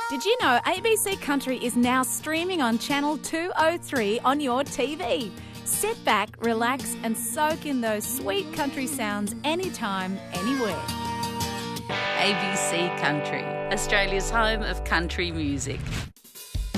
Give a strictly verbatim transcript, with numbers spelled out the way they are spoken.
Did you know A B C Country is now streaming on Channel two oh three on your T V? Sit back, relax and soak in those sweet country sounds anytime, anywhere. A B C Country, Australia's home of country music.